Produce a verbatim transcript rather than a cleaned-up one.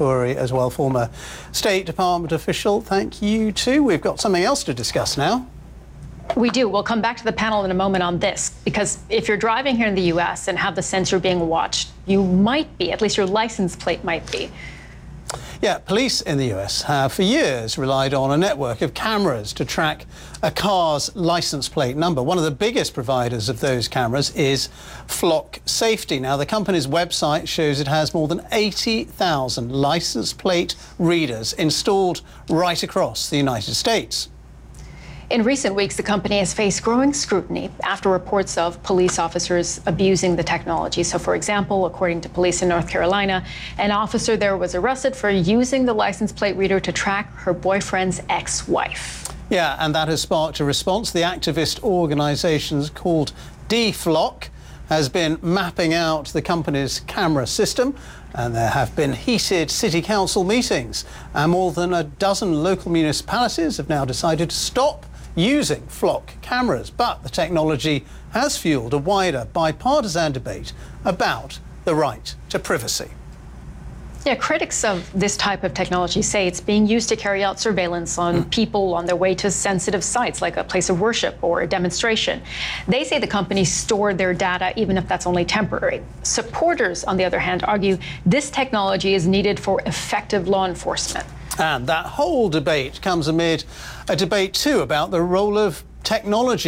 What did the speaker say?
Fauri as well, former State Department official. Thank you too. We've got something else to discuss now. We do. We'll come back to the panel in a moment on this, because if you're driving here in the U S and have the sense you're being watched, you might be, at least your license plate might be. Yeah, police in the U S have for years relied on a network of cameras to track a car's license plate number. One of the biggest providers of those cameras is Flock Safety. Now, the company's website shows it has more than eighty thousand license plate readers installed right across the United States. In recent weeks, the company has faced growing scrutiny after reports of police officers abusing the technology. So, for example, according to police in North Carolina, an officer there was arrested for using the license plate reader to track her boyfriend's ex-wife. Yeah, and that has sparked a response. The activist organisation called D-Flock has been mapping out the company's camera system, and there have been heated city council meetings. And more than a dozen local municipalities have now decided to stop using Flock cameras. But the technology has fueled a wider bipartisan debate about the right to privacy. Yeah, critics of this type of technology say it's being used to carry out surveillance on mm. people on their way to sensitive sites, like a place of worship or a demonstration. They say the companies store their data, even if that's only temporary. Supporters, on the other hand, argue this technology is needed for effective law enforcement. And that whole debate comes amid a debate, too, about the role of technology